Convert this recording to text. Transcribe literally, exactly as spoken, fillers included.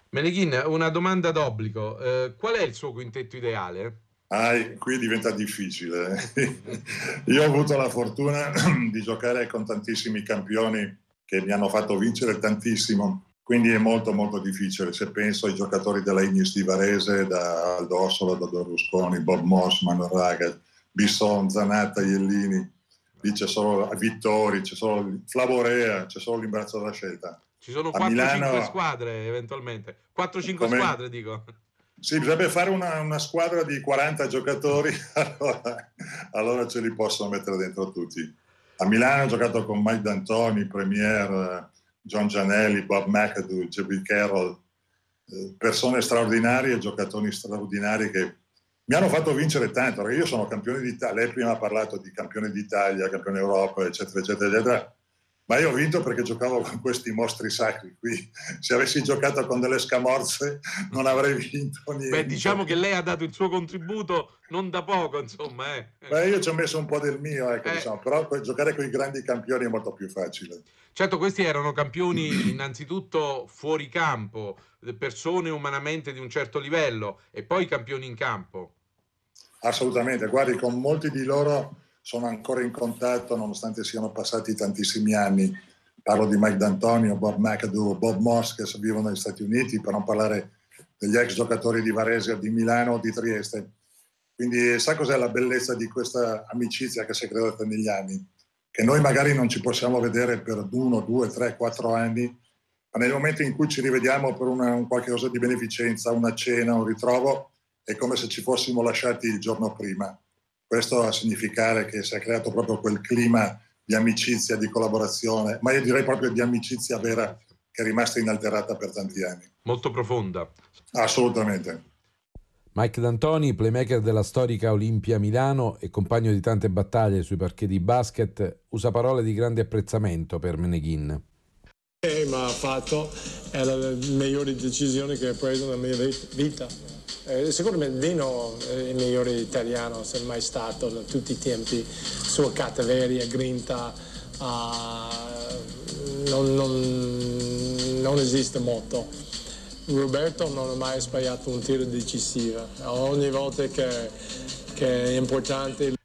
Meneghin, una domanda d'obbligo. Eh, qual è il suo quintetto ideale? Ah, qui diventa difficile. Io ho avuto la fortuna di giocare con tantissimi campioni che mi hanno fatto vincere tantissimo, quindi è molto molto difficile. Se penso ai giocatori della Ignis di Varese, da Aldo Ossola, da Berlusconi, Bob Moss, Manuel Raga, Bisson, Zanatta, Iellini, lì c'è solo Vittori, c'è solo Flavorea, c'è solo l'imbarazzo della scelta. Ci sono A quattro cinque Milano, squadre, eventualmente. quattro cinque come... squadre, dico. Sì, bisogna fare una, una squadra di quaranta giocatori, allora, allora ce li possono mettere dentro tutti. A Milano ho giocato con Mike D'Antoni, Premier, John Gianelli, Bob McAdoo, J B Carroll, eh, persone straordinarie, giocatori straordinari che mi hanno fatto vincere tanto, perché io sono campione d'Italia. Lei prima ha parlato di campione d'Italia, campione d'Europa, eccetera, eccetera, eccetera. Ma io ho vinto perché giocavo con questi mostri sacri qui. Se avessi giocato con delle scamorze non avrei vinto niente. Beh, diciamo che lei ha dato il suo contributo non da poco, insomma. Eh. Beh, io ci ho messo un po' del mio, ecco, Eh. diciamo, però giocare con i grandi campioni è molto più facile. Certo, questi erano campioni innanzitutto fuori campo, persone umanamente di un certo livello, e poi campioni in campo. Assolutamente, guardi, con molti di loro sono ancora in contatto nonostante siano passati tantissimi anni. Parlo di Mike D'Antonio, Bob McAdoo, Bob Moss, che vivono negli Stati Uniti, per non parlare degli ex giocatori di Varese, di Milano o di Trieste. Quindi sa cos'è la bellezza di questa amicizia che si è creata negli anni? Che noi magari non ci possiamo vedere per uno, due, tre, quattro anni, ma nel momento in cui ci rivediamo per una, un qualche cosa di beneficenza, una cena, un ritrovo, è come se ci fossimo lasciati il giorno prima. Questo a significare che si è creato proprio quel clima di amicizia, di collaborazione, ma io direi proprio di amicizia vera che è rimasta inalterata per tanti anni. Molto profonda. Assolutamente. Mike D'Antoni, playmaker della storica Olimpia Milano e compagno di tante battaglie sui parquet di basket, usa parole di grande apprezzamento per Meneghin. Eh, ma ha fatto è la migliore decisione che ho preso nella mia vita. Eh, secondo me Dino è il migliore italiano se mai stato da tutti i tempi. Sua cattiveria, grinta, uh, non, non, non esiste molto. Roberto non ha mai sbagliato un tiro decisivo. Ogni volta che, che è importante